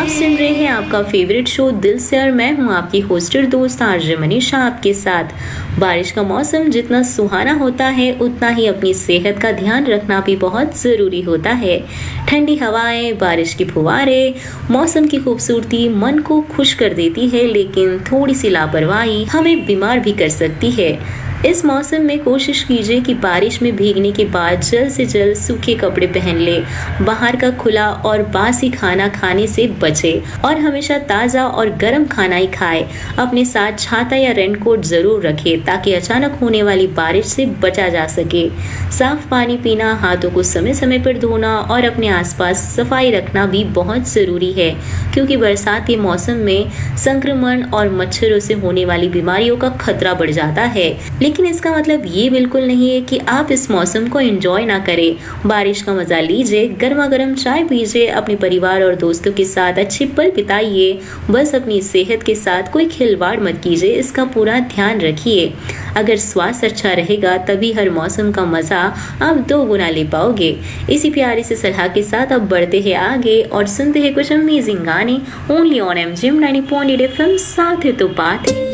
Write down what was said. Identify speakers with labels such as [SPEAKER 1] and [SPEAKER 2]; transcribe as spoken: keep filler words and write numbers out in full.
[SPEAKER 1] आप सुन रहे हैं आपका फेवरेट शो दिल से और मैं हूं आपकी होस्टर दोस्त आरजे मनीषा आपके साथ। बारिश का मौसम जितना सुहाना होता है उतना ही अपनी सेहत का ध्यान रखना भी बहुत जरूरी होता है। ठंडी हवाएं, बारिश की फुहारें, मौसम की खूबसूरती मन को खुश कर देती है, लेकिन थोड़ी सी लापरवाही हमें बीमार भी कर सकती है। इस मौसम में कोशिश कीजिए कि बारिश में भीगने के बाद जल्द से जल्द सूखे कपड़े पहन ले, बाहर का खुला और बासी खाना खाने से बचे और हमेशा ताज़ा और गर्म खाना ही खाए। अपने साथ छाता या रेनकोट जरूर रखें ताकि अचानक होने वाली बारिश से बचा जा सके। साफ पानी पीना, हाथों को समय समय पर धोना और अपने आसपास सफाई रखना भी बहुत जरूरी है, क्योंकि बरसात के मौसम में संक्रमण और मच्छरों से होने वाली बीमारियों का खतरा बढ़ जाता है। लेकिन इसका मतलब ये बिल्कुल नहीं है कि आप इस मौसम को एंजॉय ना करें। बारिश का मजा लीजिए, गर्मा गर्म चाय पीजिए, अपने परिवार और दोस्तों के साथ अच्छे पल बिताइए। बस अपनी सेहत के साथ कोई खिलवाड़ मत कीजिए, इसका पूरा ध्यान रखिए। अगर स्वास्थ्य अच्छा रहेगा तभी हर मौसम का मजा आप दो गुना ले पाओगे। इसी प्यारी से सलाह के साथ अब बढ़ते हैं आगे और सुनते हैं कुछ अमेजिंग गाने only on M G M ninety point eight F M. साथ है तो बात है।